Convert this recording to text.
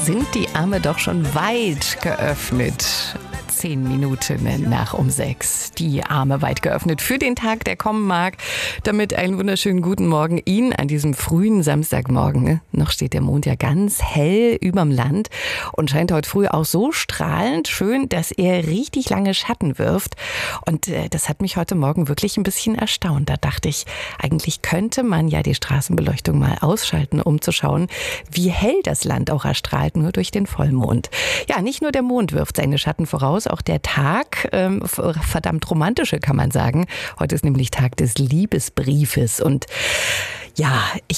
sind die Arme doch schon weit geöffnet. 10 Minuten nach um 6. Die Arme weit geöffnet für den Tag, der kommen mag. Damit einen wunderschönen guten Morgen Ihnen an diesem frühen Samstagmorgen. Noch steht der Mond ja ganz hell überm Land und scheint heute früh auch so strahlend schön, dass er richtig lange Schatten wirft. Und das hat mich heute Morgen wirklich ein bisschen erstaunt. Da dachte ich, eigentlich könnte man ja die Straßenbeleuchtung mal ausschalten, um zu schauen, wie hell das Land auch erstrahlt, nur durch den Vollmond. Ja, nicht nur der Mond wirft seine Schatten voraus, auch der Tag, verdammt romantische kann man sagen. Heute ist nämlich Tag des Liebesbriefes und ja, ich